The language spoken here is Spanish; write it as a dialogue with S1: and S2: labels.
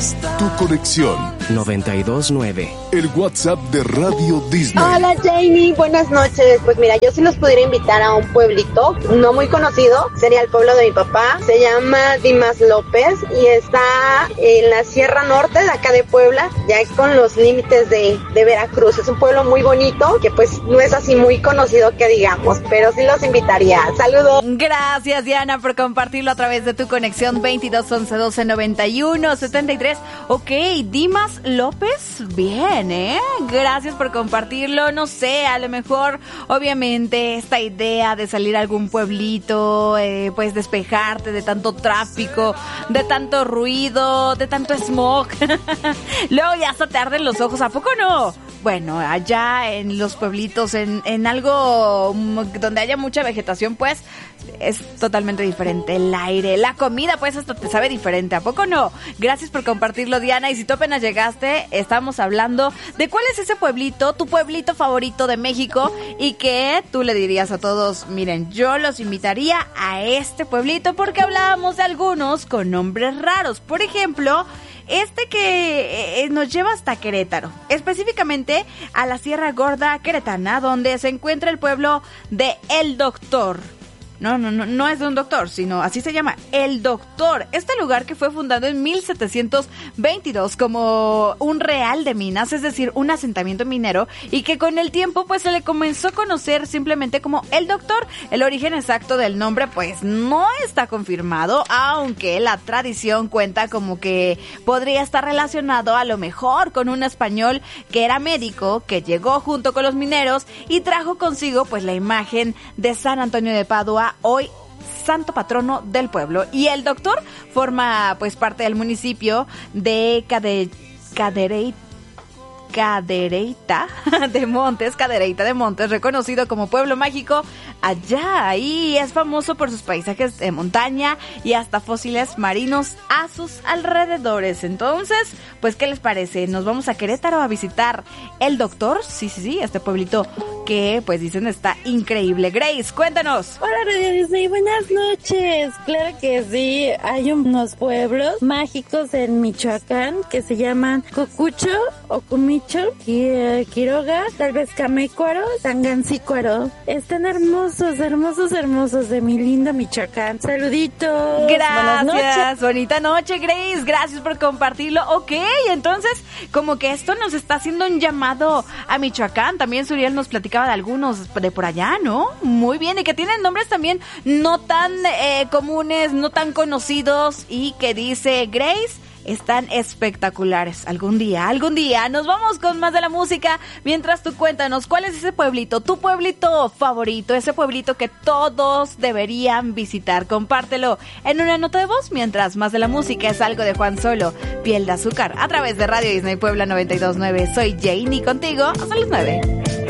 S1: Tu conexión
S2: 92.9.
S1: El WhatsApp de Radio Disney.
S3: Hola Janie, buenas noches. Pues mira, yo sí los pudiera invitar a un pueblito no muy conocido. Sería el pueblo de mi papá. Se llama Dimas López y está en la Sierra Norte de acá de Puebla. Ya es con los límites de Veracruz. Es un pueblo muy bonito que pues no es así muy conocido que digamos, pero sí los invitaría. Saludos.
S4: Gracias Diana por compartirlo a través de tu conexión 22 11 12 91 73. Ok, Dimas López, bien, gracias por compartirlo. No sé, a lo mejor, obviamente, esta idea de salir a algún pueblito, pues despejarte de tanto tráfico, de tanto ruido, de tanto smog. Luego ya hasta te arden los ojos, ¿a poco no? Bueno, allá en los pueblitos, en algo donde haya mucha vegetación, pues es totalmente diferente el aire, la comida, pues hasta te sabe diferente, ¿a poco no? Gracias por compartirlo, Diana. Y si tú apenas llegaste, estamos hablando de cuál es ese pueblito, tu pueblito favorito de México, y que tú le dirías a todos, miren, yo los invitaría a este pueblito, porque hablábamos de algunos con nombres raros. Por ejemplo, este que nos lleva hasta Querétaro, específicamente a la Sierra Gorda queretana, donde se encuentra el pueblo de El Doctor. No es de un doctor, sino así se llama, El Doctor. Este lugar que fue fundado en 1722 como un real de minas, es decir, un asentamiento minero, y que con el tiempo pues se le comenzó a conocer simplemente como El Doctor. El origen exacto del nombre pues no está confirmado, aunque la tradición cuenta como que podría estar relacionado a lo mejor con un español que era médico, que llegó junto con los mineros y trajo consigo pues la imagen de San Antonio de Padua, hoy santo patrono del pueblo. Y El Doctor forma pues parte del municipio de Cadereyta de Montes, reconocido como pueblo mágico allá, y es famoso por sus paisajes de montaña y hasta fósiles marinos a sus alrededores. Entonces, pues, ¿qué les parece? Nos vamos a Querétaro a visitar El Doctor. Sí, este pueblito que, pues, dicen está increíble. Grace, cuéntanos.
S5: Hola, Radio Disney, buenas noches. Claro que sí, hay unos pueblos mágicos en Michoacán que se llaman Cocucho, Ocumicho, Quiroga, tal vez Camécuaro, Tangancícuaro. Están hermosos de mi lindo Michoacán. Saluditos.
S4: Gracias, bonita noche, Grace. Gracias por compartirlo. Ok, entonces, como que esto nos está haciendo un llamado a Michoacán. También Suriel nos platicaba de algunos de por allá, ¿no? Muy bien, y que tienen nombres también no tan comunes, no tan conocidos, y que dice Grace, están espectaculares. Algún día nos vamos con más de la música. Mientras tú cuéntanos, ¿cuál es ese pueblito, tu pueblito favorito, ese pueblito que todos deberían visitar? Compártelo en una nota de voz. Mientras más de la música es algo de Juan Solo, Piel de Azúcar, a través de Radio Disney Puebla 92.9. Soy Janie contigo hasta las 9.